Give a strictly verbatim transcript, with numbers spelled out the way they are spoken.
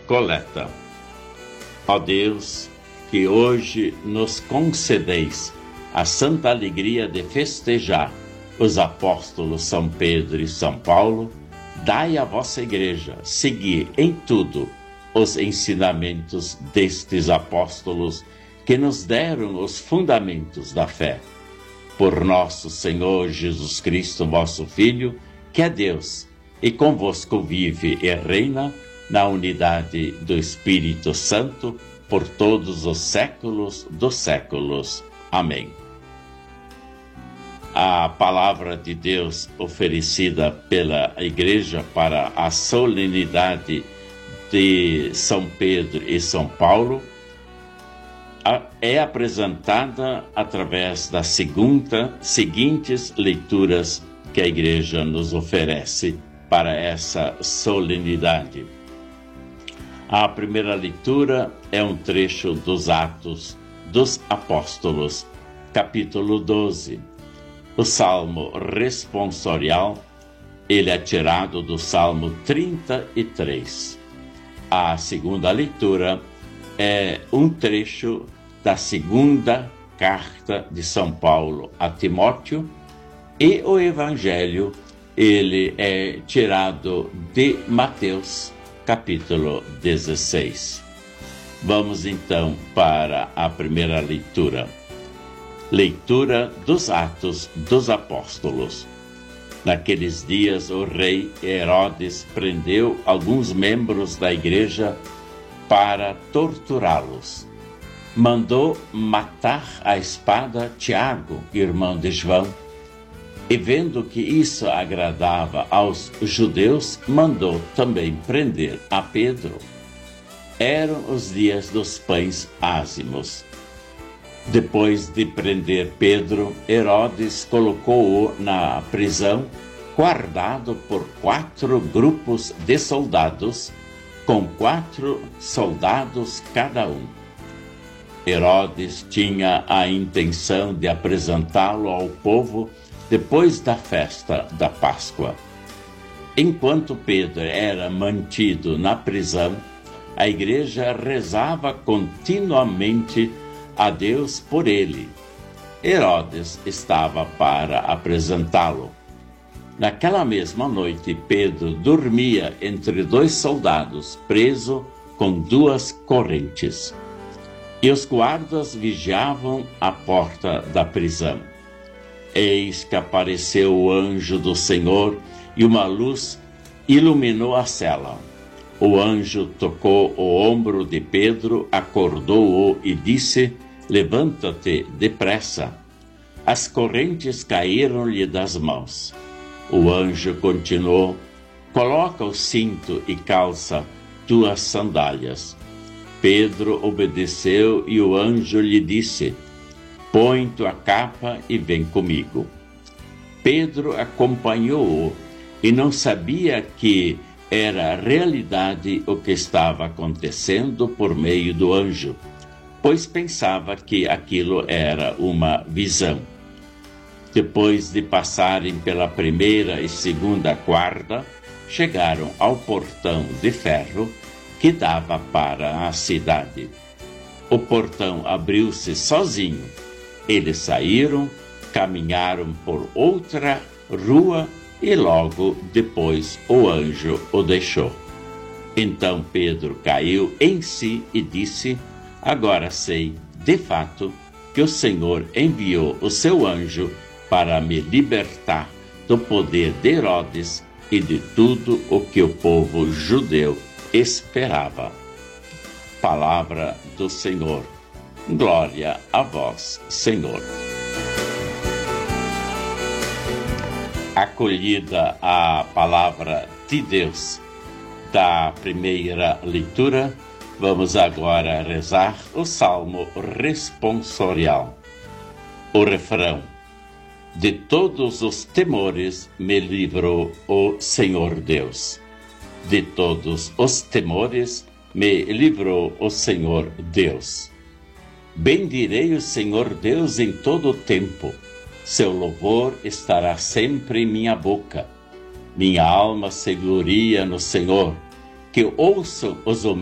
Coleta. Ó Deus, que hoje nos concedeis a santa alegria de festejar os apóstolos São Pedro e São Paulo, dai à vossa Igreja seguir em tudo os ensinamentos destes apóstolos que nos deram os fundamentos da fé. Por nosso Senhor Jesus Cristo, vosso Filho, que é Deus, e convosco vive e reina na unidade do Espírito Santo, por todos os séculos dos séculos. Amém. A palavra de Deus oferecida pela Igreja para a solenidade de São Pedro e São Paulo é apresentada através das segunda, seguintes leituras que a Igreja nos oferece para essa solenidade. A primeira leitura é um trecho dos Atos dos Apóstolos, capítulo doze. O Salmo responsorial, ele é tirado do Salmo trinta e três. A segunda leitura é um trecho da segunda carta de São Paulo a Timóteo, e o Evangelho, ele é tirado de Mateus, capítulo dezesseis. Vamos então para a primeira leitura. Leitura dos Atos dos Apóstolos. Naqueles dias, o rei Herodes prendeu alguns membros da igreja para torturá-los. Mandou matar à espada Tiago, irmão de João, e vendo que isso agradava aos judeus, mandou também prender a Pedro. Eram os dias dos pães ázimos. Depois de prender Pedro, Herodes colocou-o na prisão, guardado por quatro grupos de soldados, com quatro soldados cada um. Herodes tinha a intenção de apresentá-lo ao povo depois da festa da Páscoa. Enquanto Pedro era mantido na prisão, a igreja rezava continuamente a Deus por ele. Herodes estava para apresentá-lo. Naquela mesma noite, Pedro dormia entre dois soldados, preso com duas correntes. E os guardas vigiavam a porta da prisão. Eis que apareceu o anjo do Senhor e uma luz iluminou a cela. O anjo tocou o ombro de Pedro, acordou-o e disse: levanta-te depressa. As correntes caíram-lhe das mãos. O anjo continuou: coloca o cinto e calça tuas sandálias. Pedro obedeceu e o anjo lhe disse: põe tua capa e vem comigo. Pedro acompanhou-o e não sabia que era realidade o que estava acontecendo por meio do anjo, pois pensava que aquilo era uma visão. Depois de passarem pela primeira e segunda guarda, chegaram ao portão de ferro que dava para a cidade. O portão abriu-se sozinho. Eles saíram, caminharam por outra rua e logo depois o anjo o deixou. Então Pedro caiu em si e disse: agora sei, de fato, que o Senhor enviou o seu anjo para me libertar do poder de Herodes e de tudo o que o povo judeu esperava. Palavra do Senhor. Glória a vós, Senhor. Acolhida a palavra de Deus da primeira leitura, vamos agora rezar o Salmo responsorial. O refrão: de todos os temores me livrou o Senhor Deus. De todos os temores me livrou o Senhor Deus. Bendirei o Senhor Deus em todo o tempo. Seu louvor estará sempre em minha boca. Minha alma se gloria no Senhor. Que ouçam os